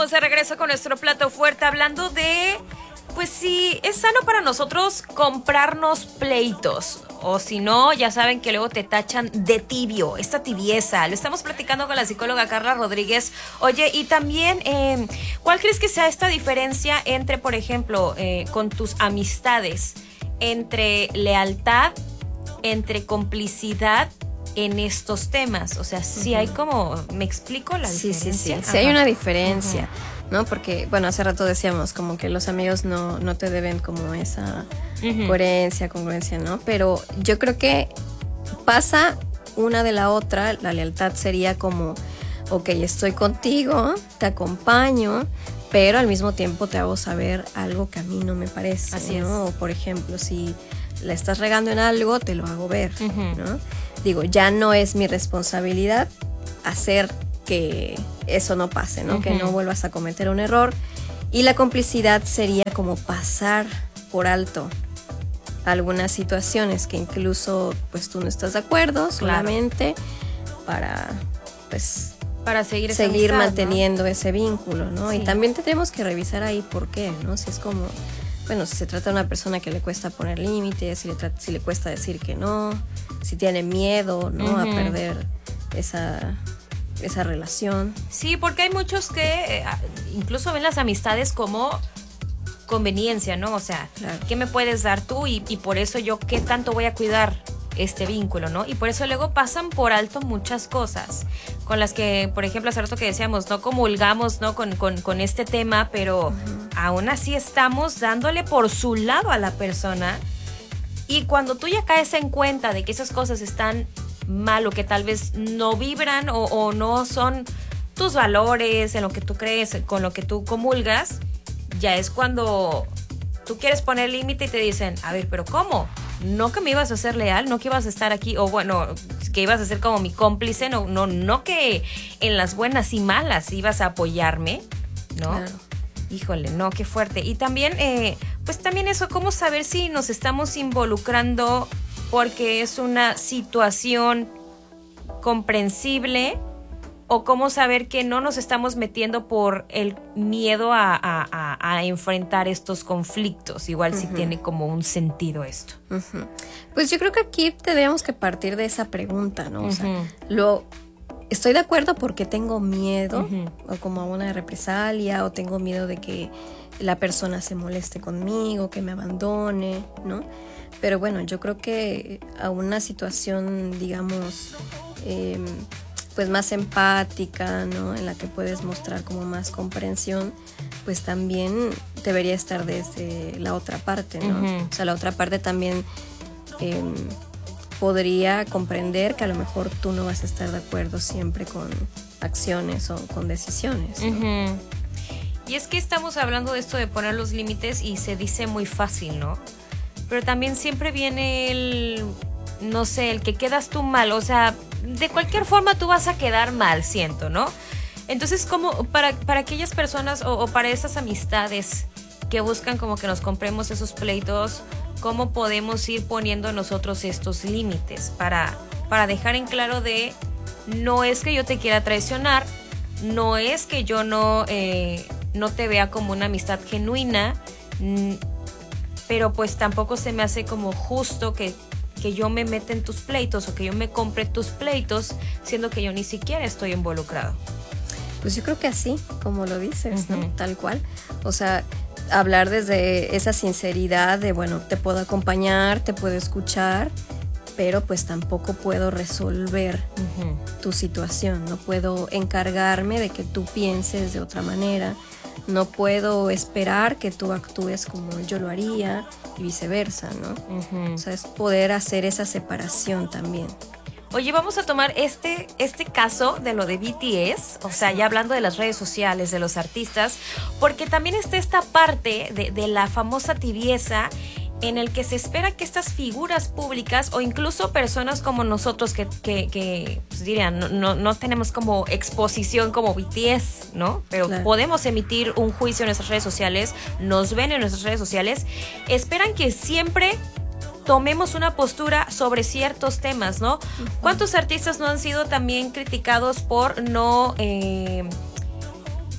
estamos de regreso con nuestro plato fuerte hablando de, pues si es sano para nosotros comprarnos pleitos. O si no, ya saben que luego te tachan de tibio, esta tibieza. Lo estamos platicando con la psicóloga Carla Rodríguez. Oye, y también, ¿cuál crees que sea esta diferencia entre, por ejemplo, con tus amistades, entre lealtad, entre complicidad en estos temas? O sea, sí hay como, ¿me explico la diferencia? Sí hay una diferencia, ¿no? Porque, bueno, hace rato decíamos como que los amigos no te deben como esa coherencia, congruencia, ¿no? Pero yo creo que pasa una de la otra. La lealtad sería como, ok, estoy contigo, te acompaño, pero al mismo tiempo te hago saber algo que a mí no me parece. Así ¿no? es. O por ejemplo, si la estás regando en algo, te lo hago ver, ¿no? Digo, ya no es mi responsabilidad hacer que eso no pase, ¿no? Que no vuelvas a cometer un error. Y la complicidad sería como pasar por alto algunas situaciones que incluso pues tú no estás de acuerdo, solamente para pues para seguir amistad, manteniendo, ¿no? Ese vínculo, ¿no? Sí. Y también tendremos que revisar ahí por qué, ¿no? Si es como, bueno, si se trata de una persona que le cuesta poner límites, si le cuesta decir que no, si tiene miedo, ¿no? A perder esa relación. Sí, porque hay muchos que incluso ven las amistades como conveniencia, ¿no? O sea, Claro. ¿qué me puedes dar tú? Y por eso yo, ¿qué tanto voy a cuidar este vínculo, ¿no? Y por eso luego pasan por alto muchas cosas con las que, por ejemplo, hace rato que decíamos, no comulgamos, ¿no? Con este tema, pero aún así estamos dándole por su lado a la persona. Y cuando tú ya caes en cuenta de que esas cosas están mal o que tal vez no vibran o no son tus valores, en lo que tú crees, con lo que tú comulgas, ya es cuando tú quieres poner límite y te dicen, a ver, ¿pero cómo? No que me ibas a ser leal, no que ibas a estar aquí, o bueno, que ibas a ser como mi cómplice, no que en las buenas y malas ibas a apoyarme, ¿no? Claro. Híjole, no, qué fuerte. Y también, pues también eso, ¿cómo saber si nos estamos involucrando porque es una situación comprensible? ¿O cómo saber que no nos estamos metiendo por el miedo a enfrentar estos conflictos? Igual si tiene como un sentido esto. Pues yo creo que aquí tendríamos que partir de esa pregunta, ¿no? O sea, estoy de acuerdo porque tengo miedo, o como a una represalia, o tengo miedo de que la persona se moleste conmigo, que me abandone, ¿no? Pero bueno, yo creo que a una situación, digamos, pues más empática, ¿no? En la que puedes mostrar como más comprensión, pues también debería estar desde la otra parte, ¿no? O sea, la otra parte también podría comprender que a lo mejor tú no vas a estar de acuerdo siempre con acciones o con decisiones, ¿no? Y es que estamos hablando de esto de poner los límites y se dice muy fácil, ¿no? Pero también siempre viene el, no sé, el que quedas tú mal, o sea, de cualquier forma tú vas a quedar mal, siento, ¿no? Entonces, como para aquellas personas o para esas amistades que buscan como que nos compremos esos pleitos, ¿cómo podemos ir poniendo nosotros estos límites para dejar en claro de no es que yo te quiera traicionar, no es que yo no te vea como una amistad genuina, pero pues tampoco se me hace como justo que yo me meta en tus pleitos o que yo me compre tus pleitos, siendo que yo ni siquiera estoy involucrado? Pues yo creo que así, como lo dices, ¿no? Tal cual. O sea, hablar desde esa sinceridad de, bueno, te puedo acompañar, te puedo escuchar, pero pues tampoco puedo resolver tu situación, no puedo encargarme de que tú pienses de otra manera, no puedo esperar que tú actúes como yo lo haría y viceversa, ¿no? O sea, es poder hacer esa separación también. Oye, vamos a tomar este caso de lo de BTS, o sea, ya hablando de las redes sociales, de los artistas, porque también está esta parte de la famosa tibieza en el que se espera que estas figuras públicas o incluso personas como nosotros que pues dirían, no tenemos como exposición como BTS, ¿no? Pero claro, podemos emitir un juicio en nuestras redes sociales, nos ven en nuestras redes sociales, esperan que siempre tomemos una postura sobre ciertos temas, ¿no? ¿Cuántos artistas no han sido también criticados por no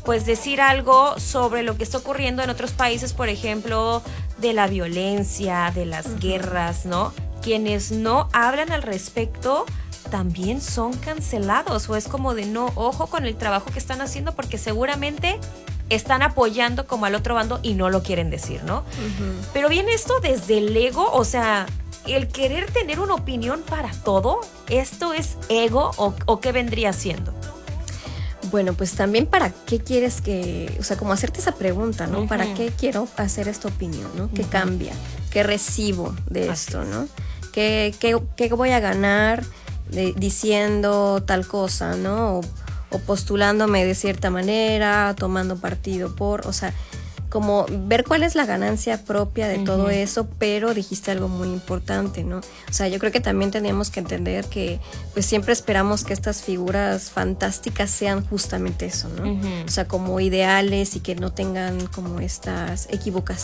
pues decir algo sobre lo que está ocurriendo en otros países, por ejemplo, de la violencia, de las guerras, ¿no? Quienes no hablan al respecto también son cancelados, o es como de no, ojo con el trabajo que están haciendo porque seguramente están apoyando como al otro bando y no lo quieren decir, ¿no? Pero viene esto desde el ego, o sea, el querer tener una opinión para todo, ¿esto es ego o qué vendría siendo? Bueno, pues también para qué quieres que, o sea, como hacerte esa pregunta, ¿no? ¿Para qué quiero hacer esta opinión, ¿no? ¿Qué cambia? ¿Qué recibo de esto, ¿no? ¿Qué voy a ganar diciendo tal cosa, ¿no? O postulándome de cierta manera, tomando partido por, o sea, como ver cuál es la ganancia propia de todo eso, pero dijiste algo muy importante, ¿no? O sea, yo creo que también teníamos que entender que pues siempre esperamos que estas figuras fantásticas sean justamente eso, ¿no? O sea, como ideales y que no tengan como estas equivocaciones